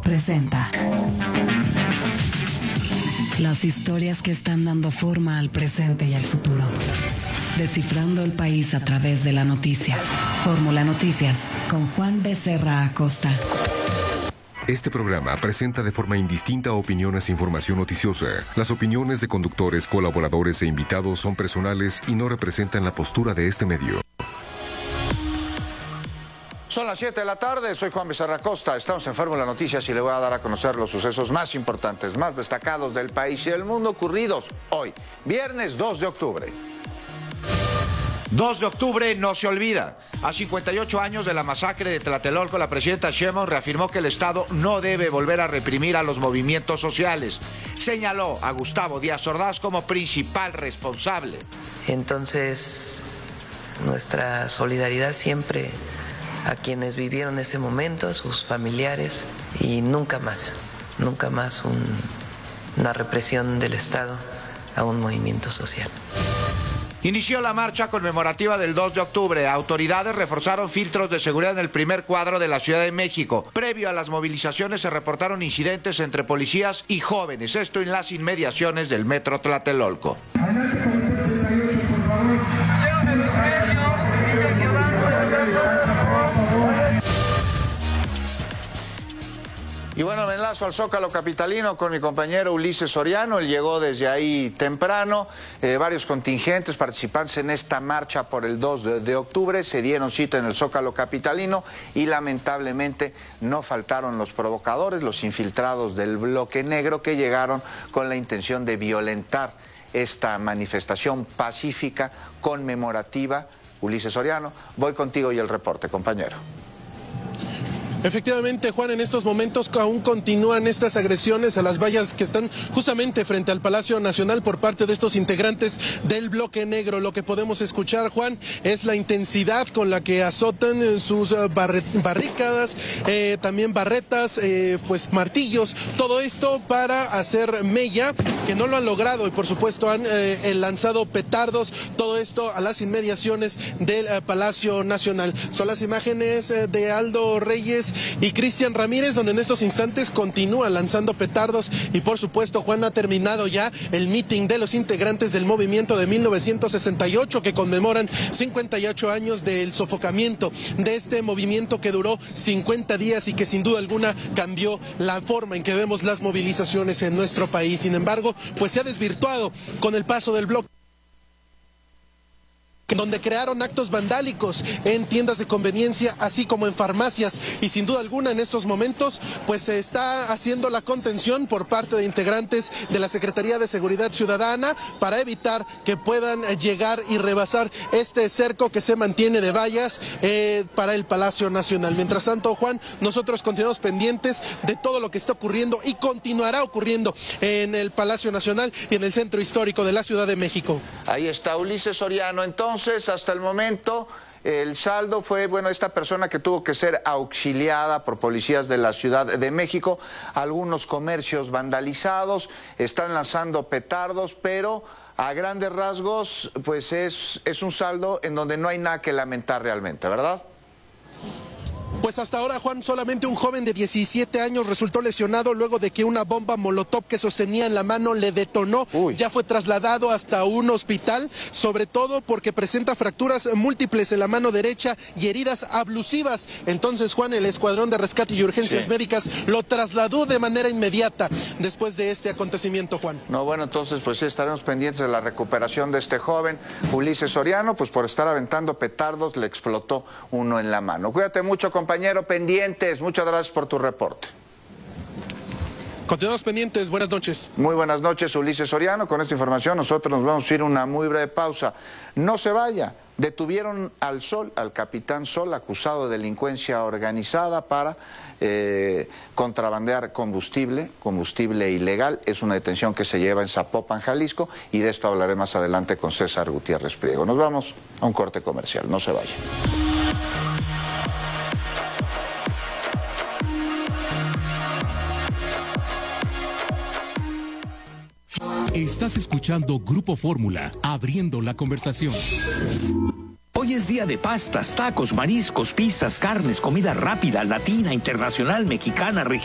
presenta las historias que están dando forma al presente y al futuro. Descifrando el país a través de la noticia. Fórmula Noticias con Juan Becerra Acosta. Este programa presenta de forma indistinta opiniones e información noticiosa. Las opiniones de conductores, colaboradores e invitados son personales y no representan la postura de este medio. Son las 7 de la tarde, soy Juan Becerra Acosta, estamos en Fórmula Noticias y le voy a dar a conocer los sucesos más importantes, más destacados del país y del mundo ocurridos hoy, viernes 2 de octubre. 2 de octubre no se olvida. A 58 años de la masacre de Tlatelolco, la presidenta Sheinbaum reafirmó que el Estado no debe volver a reprimir a los movimientos sociales. Señaló a Gustavo Díaz Ordaz como principal responsable. Entonces, nuestra solidaridad siempre a quienes vivieron ese momento, a sus familiares, y nunca más una represión del Estado a un movimiento social. Inició la marcha conmemorativa del 2 de octubre. Autoridades reforzaron filtros de seguridad en el primer cuadro de la Ciudad de México. Previo a las movilizaciones se reportaron incidentes entre policías y jóvenes, esto en las inmediaciones del metro Tlatelolco. Y bueno, me enlazo al Zócalo capitalino con mi compañero Ulises Soriano. Él llegó desde ahí temprano. Varios contingentes participantes en esta marcha por el 2 de octubre se dieron cita en el Zócalo capitalino y lamentablemente no faltaron los provocadores, los infiltrados del bloque negro que llegaron con la intención de violentar esta manifestación pacífica, conmemorativa. Ulises Soriano, voy contigo y el reporte, compañero. Efectivamente, Juan, en estos momentos aún continúan estas agresiones a las vallas que están justamente frente al Palacio Nacional por parte de estos integrantes del bloque negro. Lo que podemos escuchar, Juan, es la intensidad con la que azotan sus barricadas, también barretas, pues martillos, todo esto para hacer mella, que no lo han logrado y por supuesto han lanzado petardos, todo esto a las inmediaciones del Palacio Nacional. Son las imágenes de Aldo Reyes y Cristian Ramírez, donde en estos instantes continúan lanzando petardos y por supuesto, Juan, ha terminado ya el mitin de los integrantes del movimiento de 1968 que conmemoran 58 años del sofocamiento de este movimiento que duró 50 días y que sin duda alguna cambió la forma en que vemos las movilizaciones en nuestro país. Sin embargo, pues se ha desvirtuado con el paso del bloque, donde crearon actos vandálicos en tiendas de conveniencia, así como en farmacias, y sin duda alguna en estos momentos pues se está haciendo la contención por parte de integrantes de la Secretaría de Seguridad Ciudadana para evitar que puedan llegar y rebasar este cerco que se mantiene de vallas para el Palacio Nacional. Mientras tanto, Juan, nosotros continuamos pendientes de todo lo que está ocurriendo y continuará ocurriendo en el Palacio Nacional y en el centro histórico de la Ciudad de México. Ahí está Ulises Soriano. Entonces, hasta el momento, el saldo fue, bueno, esta persona que tuvo que ser auxiliada por policías de la Ciudad de México, algunos comercios vandalizados, están lanzando petardos, pero a grandes rasgos, pues es un saldo en donde no hay nada que lamentar realmente, ¿verdad? Pues hasta ahora, Juan, solamente un joven de 17 años resultó lesionado luego de que una bomba molotov que sostenía en la mano le detonó. Ya fue trasladado hasta un hospital, sobre todo porque presenta fracturas múltiples en la mano derecha y heridas ablusivas. Entonces, Juan, el Escuadrón de Rescate y Urgencias Médicas lo trasladó de manera inmediata después de este acontecimiento, Juan. No, bueno, entonces pues sí estaremos pendientes de la recuperación de este joven Ulises Soriano, pues por estar aventando petardos le explotó uno en la mano. Cuídate mucho, compañero, pendientes. Muchas gracias por tu reporte. Continuamos pendientes. Buenas noches. Muy buenas noches, Ulises Soriano. Con esta información nosotros nos vamos a ir a una muy breve pausa. No se vaya. Detuvieron al Sol, al capitán Sol, acusado de delincuencia organizada para contrabandear combustible ilegal. Es una detención que se lleva en Zapopan, Jalisco, y de esto hablaré más adelante con César Gutiérrez Priego. Nos vamos a un corte comercial. No se vaya. Estás escuchando Grupo Fórmula, abriendo la conversación. Hoy es día de pastas, tacos, mariscos, pizzas, carnes, comida rápida, latina, internacional, mexicana, regional.